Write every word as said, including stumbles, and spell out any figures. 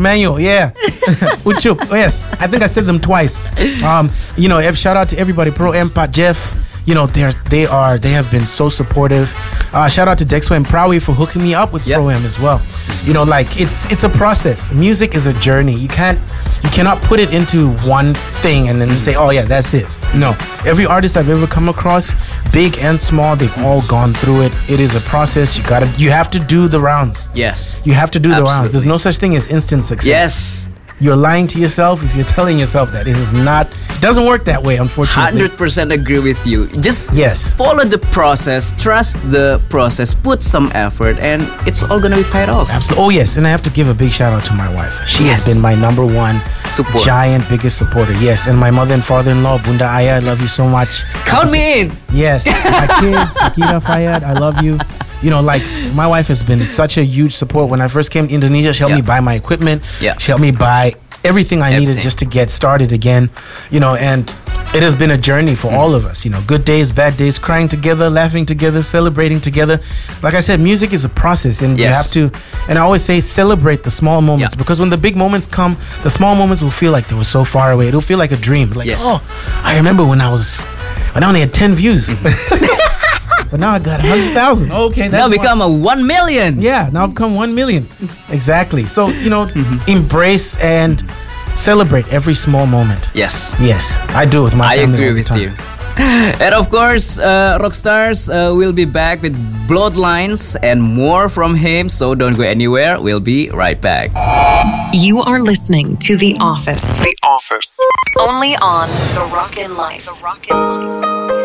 Emmanuel, yeah. Uchup, oh, yes. I think I said them twice. Um, you know, shout out to everybody. Pro Empat, Jeff. You know, they're they are they have been so supportive. Uh, shout out to Dexo and Prawi for hooking me up with Yep. Pro Am as well. You know, like it's it's a process. Music is a journey. You can't you cannot put it into one thing and then say, oh yeah, that's it. No, every artist I've ever come across, big and small, they've all gone through it. It is a process. You gotta you have to do the rounds. Yes. You have to do the rounds. Absolutely. There's no such thing as instant success. Yes. You're lying to yourself if you're telling yourself that. It is not, it doesn't work that way, unfortunately. one hundred percent agree with you. Just Yes. follow the process, trust the process, put some effort, and it's all gonna be paid off. Absolutely. Oh, yes. And I have to give a big shout out to my wife. She Yes. has been my number one Support. giant, biggest supporter. Yes. And my mother and father in law, Bunda Aya, I love you so much. Count me in. Yes. My kids, Akira Fayad, I love you. You know, like my wife has been such a huge support. When I first came to Indonesia, she helped Yeah. me buy my equipment. Yeah. She helped me buy everything I needed Everything. just to get started again. You know, and it has been a journey for all of us. You know, good days, bad days, crying together, laughing together, celebrating together. Like I said, music is a process, and you Yes. have to. And I always say, celebrate the small moments, Yeah. because when the big moments come, the small moments will feel like they were so far away. It'll feel like a dream. Like, Yes. oh, I remember when I was when I only had ten views. But now I got one hundred thousand. Okay, that's Now why- become a one million. yeah, now I've become one million. Exactly. So, you know, embrace and celebrate every small moment. Yes. Yes, I do with my I family agree all the with time. you. And of course, uh, Rockstars uh, will be back with Bloodlines and more from him, so don't go anywhere. We'll be right back. You are listening to The Office. The Office. Only on The Rockin' Life. The Rockin' Life.